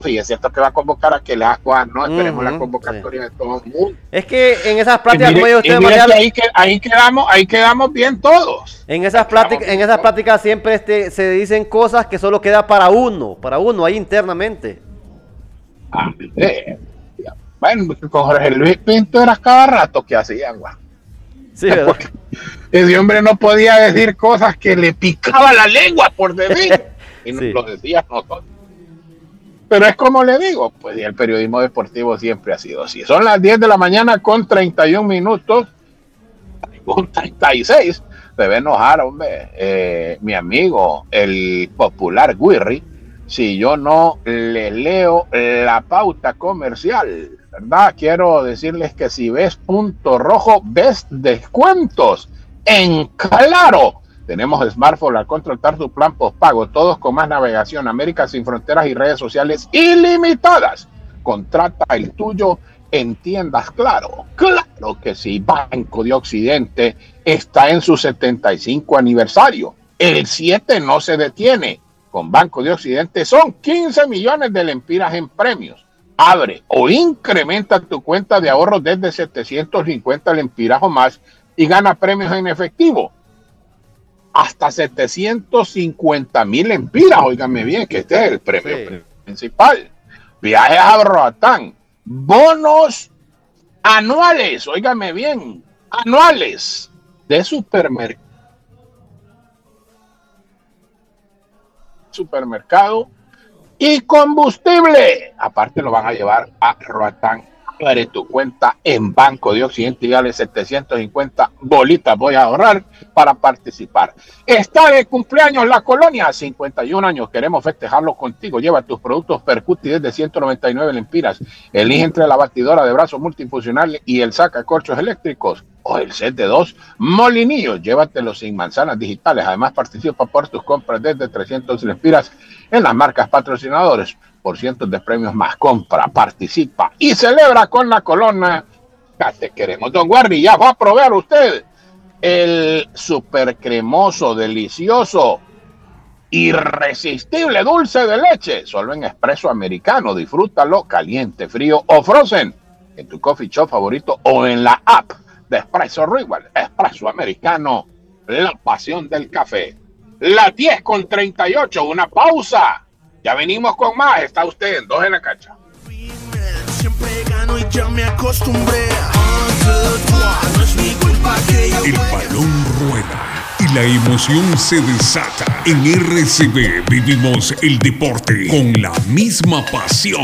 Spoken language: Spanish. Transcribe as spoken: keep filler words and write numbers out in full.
fíjese, esto que va a convocar a que le Juan, no esperemos uh-huh, la convocatoria sí. de todo el mundo. Es que en esas Y pláticas, mire, como dijo y usted, mire María, que ahí, que, ahí, quedamos, ahí quedamos bien todos. en esas pláticas, en esas pláticas siempre este, se dicen cosas que solo queda para uno, para uno ahí internamente. Ah, eh, bueno, con Jorge Luis Pinto era cada rato que hacía agua. Sí, ¿verdad? Porque ese hombre no podía decir cosas que le picaba la lengua por decir. Y nos sí. lo decía nosotros. Pero es como le digo, pues el periodismo deportivo siempre ha sido así. Son las diez de la mañana con treinta y un minutos, con treinta y seis. Debe enojar, hombre, eh, mi amigo, el popular Guirri, si yo no le leo la pauta comercial, ¿verdad? Quiero decirles que si ves punto rojo, ves descuentos en Claro. Tenemos smartphone al contratar tu plan postpago, todos con más navegación, América sin fronteras y redes sociales ilimitadas. Contrata el tuyo en tiendas Claro. Claro que sí, Banco de Occidente está en su setenta y cinco aniversario. El siete no se detiene. Con Banco de Occidente son quince millones de lempiras en premios. Abre o incrementa tu cuenta de ahorros desde setecientos cincuenta lempiras o más y gana premios en efectivo. Hasta setecientos cincuenta mil lempiras, óigame bien, que este es el premio sí. principal. Viajes a Roatán, bonos anuales, óigame bien, anuales de supermercado. supermercado y combustible. Aparte lo van a llevar a Roatán. Abre tu cuenta en Banco de Occidente y dale setecientos cincuenta bolitas voy a ahorrar para participar. Está de cumpleaños la colonia, cincuenta y un años, queremos festejarlo contigo. Lleva tus productos Percuti desde ciento noventa y nueve lempiras. Elige entre la batidora de brazos multifuncional y el sacacorchos eléctricos o el set de dos molinillos. Llévatelos sin manzanas digitales. Además participa por tus compras desde trescientos lempiras en las marcas patrocinadores. Por cientos de premios más. Compra, participa y celebra con la colonia. Ya te queremos. Don Guardi, ya va a probar usted el super cremoso, delicioso, irresistible dulce de leche. Solo en Espresso Americano. Disfrútalo caliente, frío o frozen en tu coffee shop favorito o en la app de Espresso Rival. Espresso Americano, la pasión del café. Las diez con treinta y ocho, una pausa. Ya venimos con más. Está usted en Dos en la Cancha. Siempre gano y ya me acostumbré. El balón rueda y la emoción se desata. En R C B vivimos el deporte con la misma pasión.